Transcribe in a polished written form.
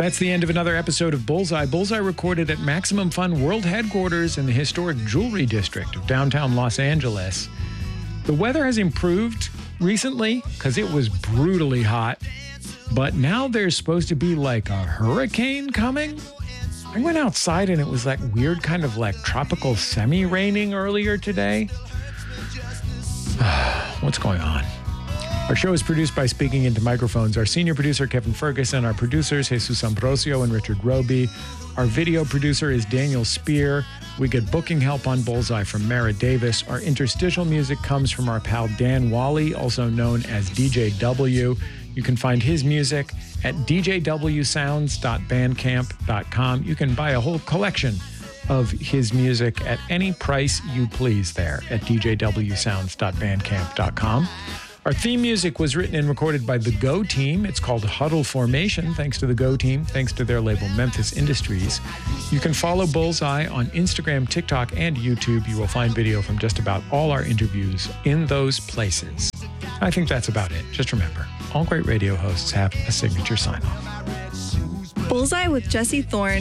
That's the end of another episode of Bullseye. Bullseye recorded at Maximum Fun World Headquarters in the historic Jewelry District of downtown Los Angeles. The weather has improved recently because it was brutally hot, but now there's supposed to be like a hurricane coming. I went outside and it was like weird kind of like tropical semi-raining earlier today. What's going on? Our show is produced by Speaking Into Microphones. Our senior producer, Kevin Ferguson. Our producers, Jesus Ambrosio and Richard Roby. Our video producer is Daniel Spear. We get booking help on Bullseye from Mara Davis. Our interstitial music comes from our pal Dan Wally, also known as DJ W. You can find his music at djwsounds.bandcamp.com. You can buy a whole collection of his music at any price you please there at djwsounds.bandcamp.com. Our theme music was written and recorded by the Go Team. It's called Huddle Formation, thanks to the Go Team, thanks to their label Memphis Industries. You can follow Bullseye on Instagram, TikTok, and YouTube. You will find video from just about all our interviews in those places. I think that's about it. Just remember, all great radio hosts have a signature sign-off. Bullseye with Jesse Thorne